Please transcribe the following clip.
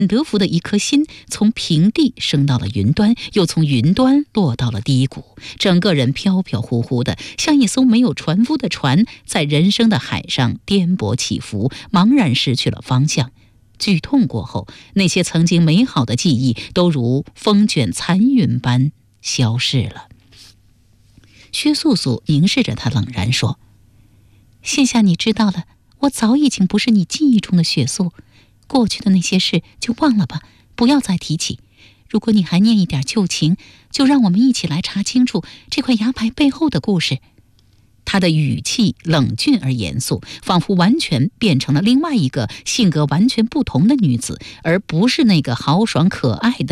德福的一颗心从平地升到了云端，又从云端落到了低谷，整个人飘飘忽忽的，像一艘没有船夫的船，在人生的海上颠簸起伏，茫然失去了方向。剧痛过后，那些曾经美好的记忆都如风卷残云般消逝了。薛素素凝视着他，冷然说：“现下你知道了，我早已经不是你记忆中的雪素。过去的那些事就忘了吧，不要再提起。如果你还念一点旧情，就让我们一起来查清楚这块牙牌背后的故事。”他的语气冷峻而严肃，仿佛完全变成了另外一个性格完全不同的女子，而不是那个豪爽可爱的